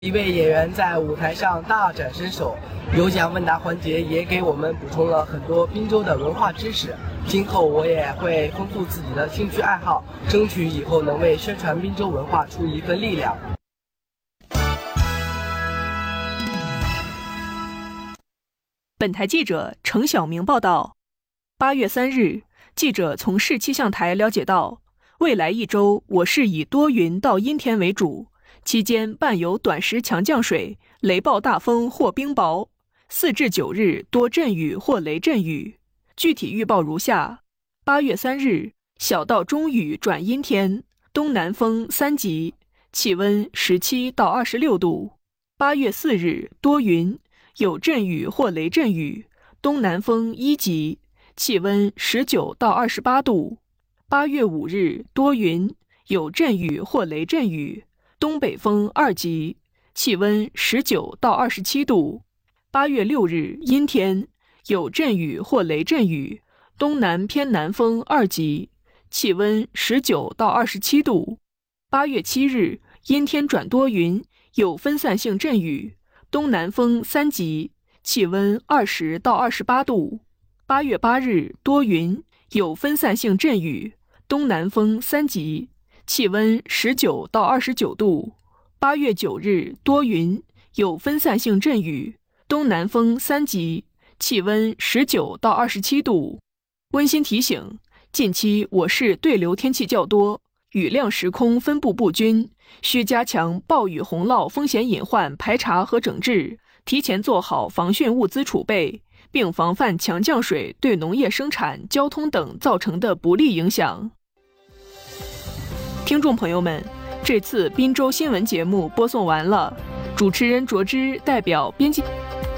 一位演员在舞台上大展身手，有奖问答环节也给我们补充了很多滨州的文化知识。今后我也会丰富自己的兴趣爱好，争取以后能为宣传滨州文化出一份力量。 本台记者程晓明报道。8月3日，记者从市气象台了解到，未来一周我市以多云到阴天为主，期间伴有短时强降水、雷暴大风或冰雹。4至9日多阵雨或雷阵雨。具体预报如下：8月3日，小到中雨转阴天，东南风3级，气温17到26度。8月4日，多云，有阵雨或雷阵雨，东南风1级，气温19到28度。8月5日，多云，有阵雨或雷阵雨，东北风2级，气温19到27度。8月6日，阴天，有阵雨或雷阵雨，东南偏南风2级，气温19到27度。8月7日，阴天转多云，有分散性阵雨，东南风3级，气温20到28度。8月8日，多云，有分散性阵雨，东南风3级，气温19到29度。8月9日，多云，有分散性阵雨，东南风3级，气温19到27度。温馨提醒：近期我市对流天气较多，雨量时空分布不均，需加强暴雨洪涝风险隐患排查和整治，提前做好防汛物资储备，并防范强降水对农业生产、交通等造成的不利影响。听众朋友们，这次滨州新闻节目播送完了，主持人卓之代表编辑。